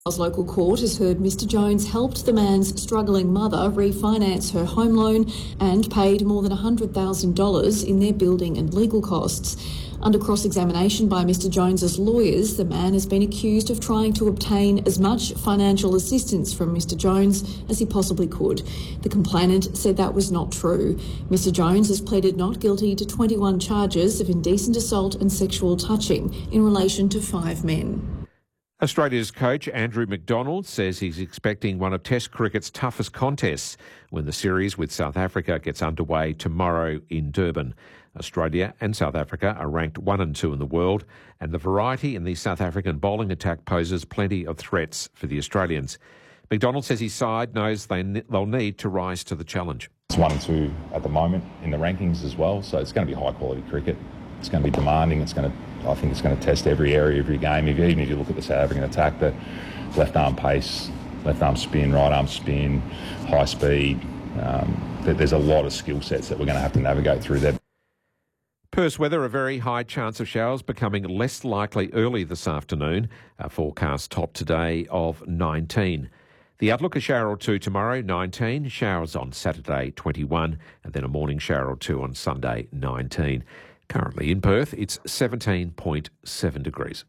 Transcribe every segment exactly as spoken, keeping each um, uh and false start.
The local court has heard Mr Jones helped the man's struggling mother refinance her home loan and paid more than one hundred thousand dollars in their building and legal costs. Under cross-examination by Mr Jones's lawyers, the man has been accused of trying to obtain as much financial assistance from Mr Jones as he possibly could. The complainant said that was not true. Mr Jones has pleaded not guilty to twenty-one charges of indecent assault and sexual touching in relation to five men. Australia's coach Andrew McDonald says he's expecting one of Test cricket's toughest contests when the series with South Africa gets underway tomorrow in Durban. Australia and South Africa are ranked one and two in the world, and the variety in the South African bowling attack poses plenty of threats for the Australians. McDonald says his side knows they, they'll need to rise to the challenge. It's one and two at the moment in the rankings as well, so it's going to be high quality cricket. It's going to be demanding. It's going to, I think it's going to test every area, every game. If, even if you look at the South African attack, the left arm pace, left arm spin, right arm spin, high speed, um, there's a lot of skill sets that we're going to have to navigate through there. Perth's weather, a very high chance of showers becoming less likely early this afternoon. A forecast top today of nineteen. The outlook, a shower or two tomorrow, nineteen. Showers on Saturday, twenty-one. And then a morning shower or two on Sunday, nineteen. Currently in Perth, it's seventeen point seven degrees.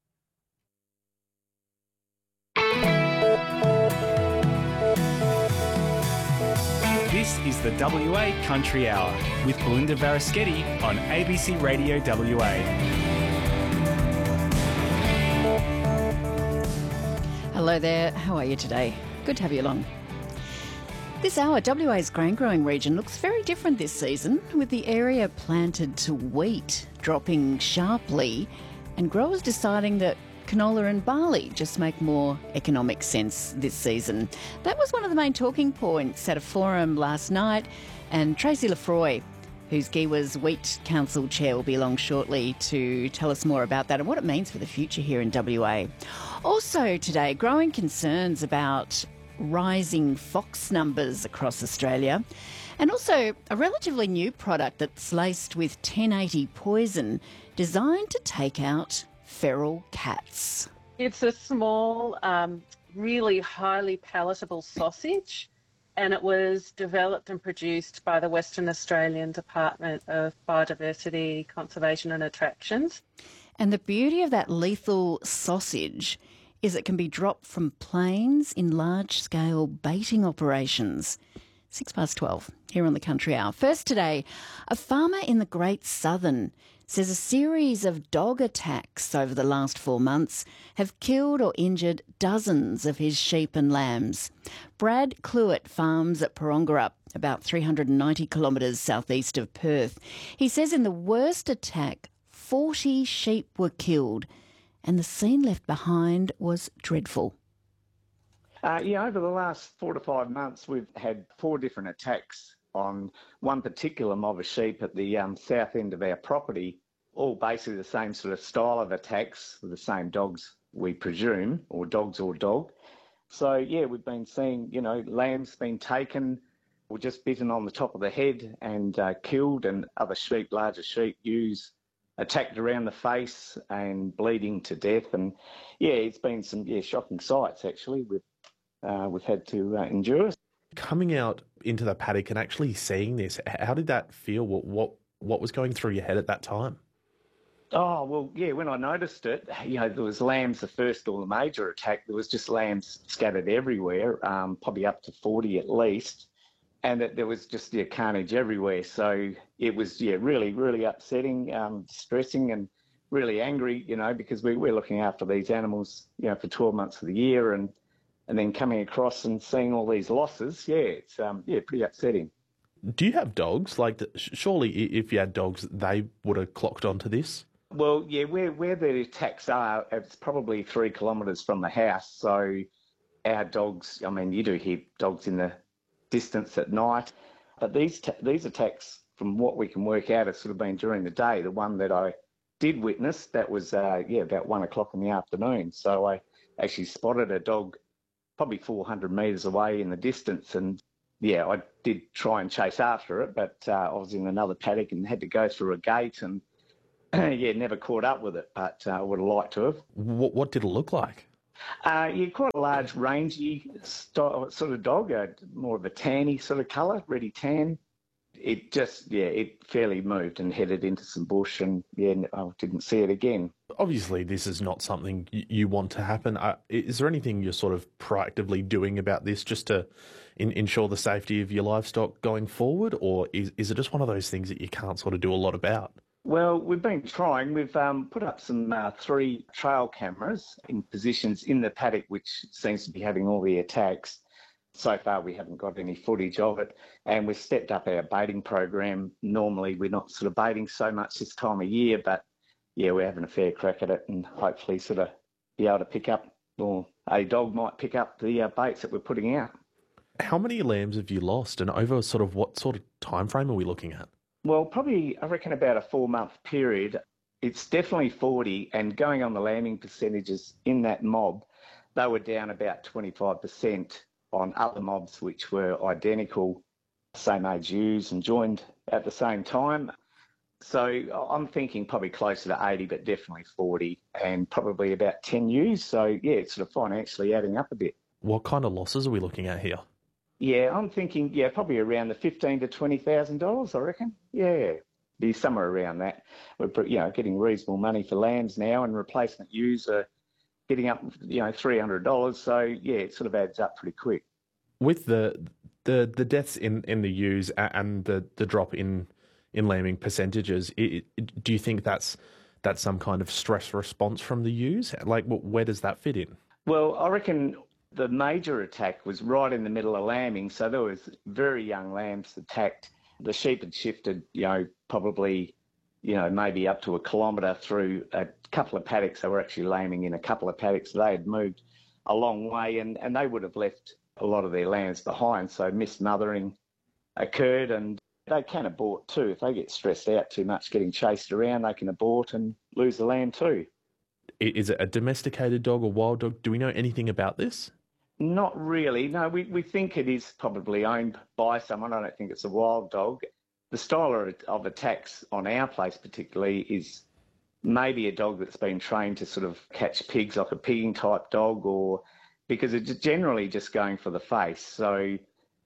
This is the W A Country Hour with Belinda Varaschetti on A B C Radio W A. Hello there, how are you today? Good to have you along. This hour, W A's grain growing region looks very different this season, with the area planted to wheat dropping sharply and growers deciding that canola and barley just make more economic sense this season. That was one of the main talking points at a forum last night, and Tracy Lefroy, who's Giwa's Wheat Council Chair, will be along shortly to tell us more about that and what it means for the future here in W A. Also today, growing concerns about rising fox numbers across Australia, and also a relatively new product that's laced with ten eighty poison designed to take out feral cats. It's a small, um, really highly palatable sausage, and it was developed and produced by the Western Australian Department of Biodiversity, Conservation and Attractions. And the beauty of that lethal sausage is it can be dropped from planes in large-scale baiting operations. Six past twelve, here on the Country Hour. First today, a farmer in the Great Southern says a series of dog attacks over the last four months have killed or injured dozens of his sheep and lambs. Brad Cluett farms at Porongarup, about three hundred ninety kilometres southeast of Perth. He says in the worst attack, forty sheep were killed, and the scene left behind was dreadful. Uh, yeah, over the last four to five months, we've had four different attacks on one particular mob of sheep at the um, south end of our property, all basically the same sort of style of attacks with the same dogs, we presume, or dogs or dog. So, yeah, we've been seeing, you know, lambs been taken or just bitten on the top of the head and uh, killed, and other sheep, larger sheep, ewes, attacked around the face and bleeding to death. And, yeah, it's been some yeah shocking sights, actually, we've, uh, we've had to uh, endure. Coming out into the paddock and actually seeing this, how did that feel? What what what was going through your head at that time? Oh, well, yeah, when I noticed it, you know, there was lambs, the first or the major attack, there was just lambs scattered everywhere, um, probably up to forty at least, and that there was just, yeah, carnage everywhere. So it was, yeah, really, really upsetting, um, distressing, and really angry, you know, because we, we're looking after these animals, you know, for twelve months of the year, and and then coming across and seeing all these losses, yeah, it's um, yeah, pretty upsetting. Do you have dogs? Like, surely if you had dogs, they would have clocked onto this? Well, yeah, where where the attacks are, it's probably three kilometres from the house. So our dogs, I mean, you do hear dogs in the distance at night, but these t- these attacks, from what we can work out, have sort of been during the day. The one that I did witness, that was, uh, yeah, about one o'clock in the afternoon. So I actually spotted a dog probably four hundred metres away in the distance, and yeah, I did try and chase after it, but uh, I was in another paddock and had to go through a gate, and yeah, never caught up with it, but I uh, would have liked to have. What, what did it look like? Uh, yeah, quite a large, rangy style, sort of dog, uh, more of a tanny sort of colour, reddy tan. It just, yeah, it fairly moved and headed into some bush, and yeah, I didn't see it again. Obviously, this is not something you want to happen. Uh, is there anything you're sort of proactively doing about this just to in, ensure the safety of your livestock going forward, or is, is it just one of those things that you can't sort of do a lot about? Well, we've been trying. We've um, put up some uh, three trail cameras in positions in the paddock, which seems to be having all the attacks. So far, we haven't got any footage of it, and we've stepped up our baiting program. Normally, we're not sort of baiting so much this time of year, but yeah, we're having a fair crack at it, and hopefully sort of be able to pick up, or a dog might pick up the uh, baits that we're putting out. How many lambs have you lost, and over sort of what sort of time frame are we looking at? Well, probably, I reckon about a four-month period. It's definitely forty, and going on the lambing percentages in that mob, they were down about twenty-five percent on other mobs which were identical, same age ewes and joined at the same time. So I'm thinking probably closer to eighty, but definitely forty, and probably about ten ewes. So yeah, it's sort of financially adding up a bit. What kind of losses are we looking at here? Yeah, I'm thinking, yeah, probably around the fifteen to twenty thousand dollars, I reckon. Yeah, be somewhere around that. We're, you know, getting reasonable money for lambs now, and replacement ewes are getting up, you know, three hundred dollars. So yeah, it sort of adds up pretty quick. With the the the deaths in, in the ewes and the, the drop in in lambing percentages, it, it, do you think that's that's some kind of stress response from the ewes? Like, where does that fit in? Well, I reckon the major attack was right in the middle of lambing, so there was very young lambs attacked. The sheep had shifted, you know, probably, you know, maybe up to a kilometre through a couple of paddocks. They were actually lambing in a couple of paddocks. They had moved a long way, and, and they would have left a lot of their lambs behind, so mismothering occurred, and they can abort too. If they get stressed out too much getting chased around, they can abort and lose the lamb too. Is it a domesticated dog or wild dog? Do we know anything about this? Not really. No, we, we think it is probably owned by someone. I don't think it's a wild dog. The style of attacks on our place particularly is maybe a dog that's been trained to sort of catch pigs, like a pigging type dog, or because it's generally just going for the face. So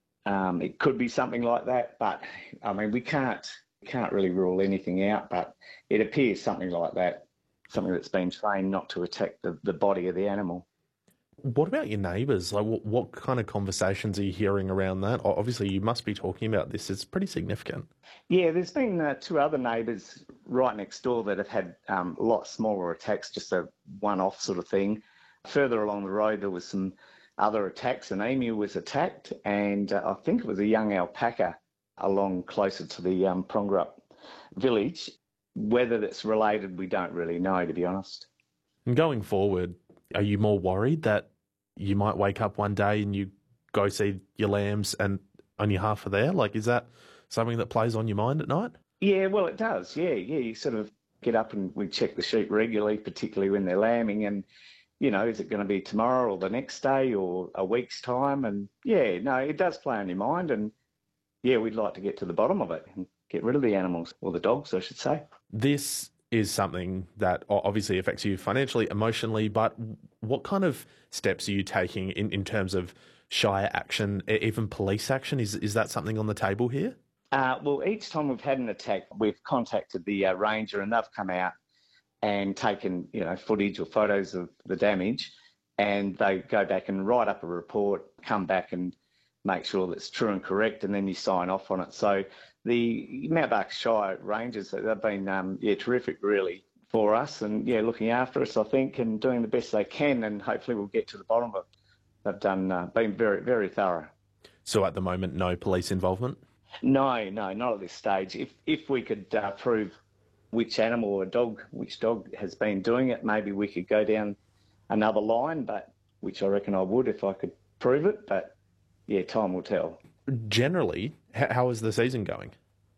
um, it could be something like that, but I mean, we can't can't really rule anything out, but it appears something like that, something that's been trained not to attack the, the body of the animal. What about your neighbours? Like, what, what kind of conversations are you hearing around that? Obviously, you must be talking about this. It's pretty significant. Yeah, there's been uh, two other neighbours right next door that have had um, a lot smaller attacks, just a one-off sort of thing. Further along the road, there was some other attacks. An emu was attacked, and uh, I think it was a young alpaca along closer to the um, Prongerup village. Whether that's related, we don't really know, to be honest. And going forward, are you more worried that you might wake up one day and you go see your lambs and only half are there? Like, is that something that plays on your mind at night? Yeah, well, it does. Yeah, yeah. You sort of get up and we check the sheep regularly, particularly when they're lambing. And, you know, is it going to be tomorrow or the next day or a week's time? And, yeah, no, it does play on your mind. And, yeah, we'd like to get to the bottom of it and get rid of the animals, or the dogs, I should say. This is something that obviously affects you financially, emotionally, but what kind of steps are you taking in, in terms of shire action, even police action? Is is that something on the table here? Uh, well, each time we've had an attack, we've contacted the uh, ranger, and they've come out and taken, you know, footage or photos of the damage, and they go back and write up a report, come back and make sure that's true and correct, and then you sign off on it. So the Mount Barker Shire Rangers, they've been um, yeah terrific really for us, and yeah looking after us, I think, and doing the best they can, and hopefully we'll get to the bottom of it. They've done uh, been very very thorough. So at the moment, no police involvement? No, no, not at this stage. If if we could uh, prove which animal or dog, which dog has been doing it, maybe we could go down another line, but which I reckon I would if I could prove it. But yeah, time will tell. Generally, how is the season going?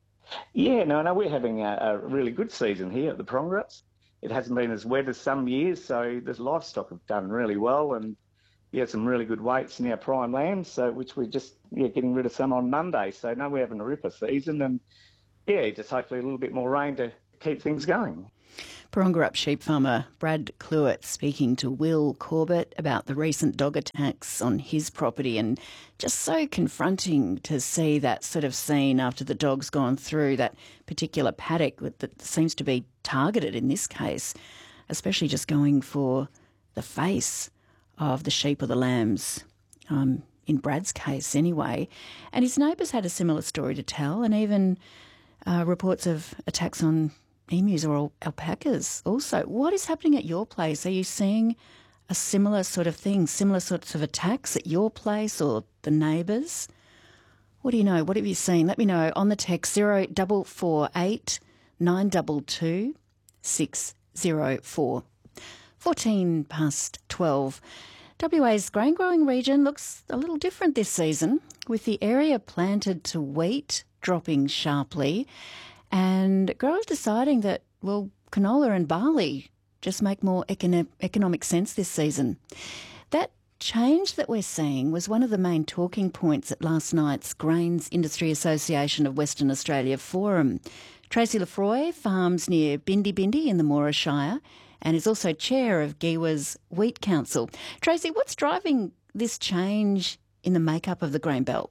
Yeah, no, no, we're having a, a really good season here at the Prongerups. It hasn't been as wet as some years, so the livestock have done really well, and yeah, some really good weights in our prime lambs, so which we're just yeah getting rid of some on Monday. So no, we're having a ripper season, and yeah, just hopefully a little bit more rain to keep things going. Barongarup sheep farmer Brad Cluett speaking to Will Corbett about the recent dog attacks on his property, and just so confronting to see that sort of scene after the dog's gone through that particular paddock that seems to be targeted in this case, especially just going for the face of the sheep or the lambs, um, in Brad's case anyway. And his neighbours had a similar story to tell, and even uh, reports of attacks on emus or alpacas also. What is happening at your place? Are you seeing a similar sort of thing, similar sorts of attacks at your place or the neighbours? What do you know? What have you seen? Let me know on the text zero four four eight nine two two six zero four. fourteen past twelve. W A's grain growing region looks a little different this season, with the area planted to wheat dropping sharply and growers deciding that, well, canola and barley just make more econo- economic sense this season. That change that we're seeing was one of the main talking points at last night's Grains Industry Association of Western Australia Forum. Tracy Lefroy farms near Bindi Bindi in the Moira Shire and is also chair of Giwa's Wheat Council. Tracy, what's driving this change in the makeup of the grain belt?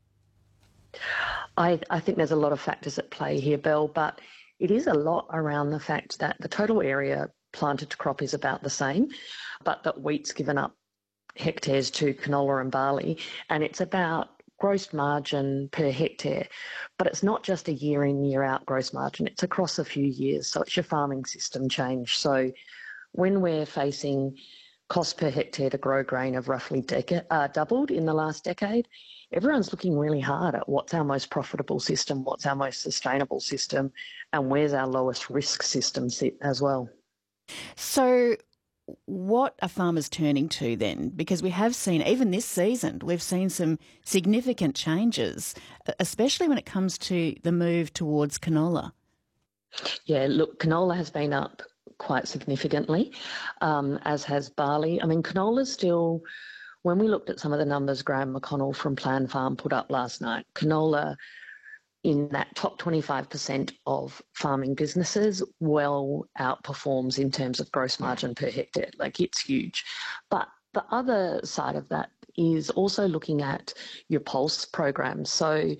I, I think there's a lot of factors at play here, Belle, but it is a lot around the fact that the total area planted to crop is about the same, but that wheat's given up hectares to canola and barley, and it's about gross margin per hectare. But it's not just a year in, year out gross margin, it's across a few years, so it's your farming system change. So when we're facing cost per hectare to grow grain of roughly deca- uh, doubled in the last decade, everyone's looking really hard at what's our most profitable system, what's our most sustainable system, and where's our lowest risk system sit as well. So what are farmers turning to then? Because we have seen, even this season, we've seen some significant changes, especially when it comes to the move towards canola. Yeah, look, canola has been up quite significantly, um, as has barley. I mean, canola's still, when we looked at some of the numbers Graham McConnell from Plan Farm put up last night, canola in that top twenty-five percent of farming businesses well outperforms in terms of gross margin per hectare. Like, it's huge. But the other side of that is also looking at your pulse programs. So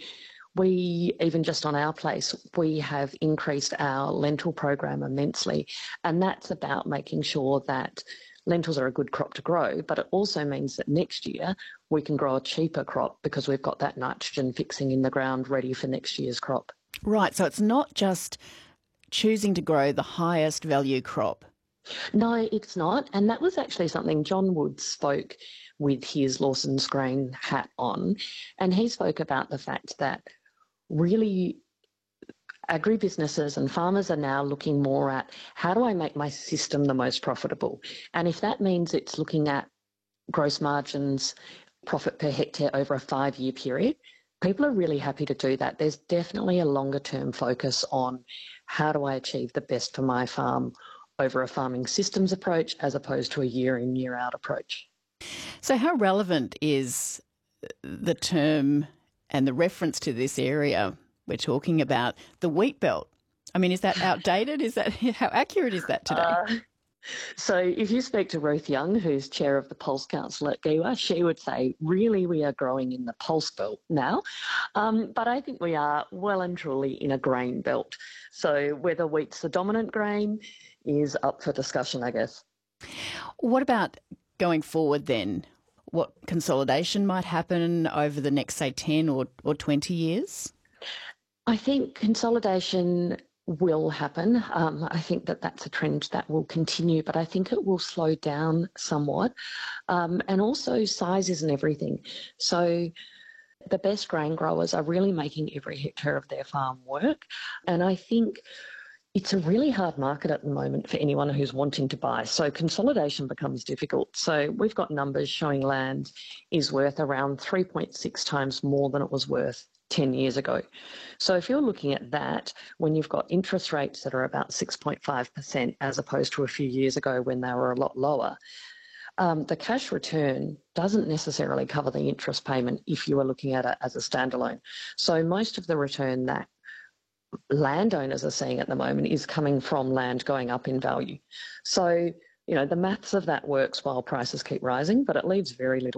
we, even just on our place, we have increased our lentil program immensely, and that's about making sure that lentils are a good crop to grow, but it also means that next year we can grow a cheaper crop because we've got that nitrogen fixing in the ground ready for next year's crop. Right, so it's not just choosing to grow the highest value crop. No, it's not, and that was actually something John Wood spoke with his Lawson's Grain hat on, and he spoke about the fact that really agribusinesses and farmers are now looking more at, how do I make my system the most profitable? And if that means it's looking at gross margins, profit per hectare over a five-year period, people are really happy to do that. There's definitely a longer-term focus on how do I achieve the best for my farm over a farming systems approach as opposed to a year-in, year-out approach. So how relevant is the term and the reference to this area we're talking about, the wheat belt? I mean, is that outdated? Is that, how accurate is that today? Uh, so if you speak to Ruth Young, who's chair of the Pulse Council at Giwa, she would say, really, we are growing in the pulse belt now. Um, but I think we are well and truly in a grain belt. So whether wheat's the dominant grain is up for discussion, I guess. What about going forward then? What consolidation might happen over the next, say, ten or, or twenty years? I think consolidation will happen. Um, I think that that's a trend that will continue, but I think it will slow down somewhat. Um, and also size isn't everything. So the best grain growers are really making every hectare of their farm work. And I think it's a really hard market at the moment for anyone who's wanting to buy. So consolidation becomes difficult. So we've got numbers showing land is worth around three point six times more than it was worth ten years ago. So if you're looking at that, when you've got interest rates that are about six point five percent as opposed to a few years ago when they were a lot lower, um, the cash return doesn't necessarily cover the interest payment if you are looking at it as a standalone. So most of the return that landowners are seeing at the moment is coming from land going up in value. So, you know, the maths of that works while prices keep rising, but it leaves very little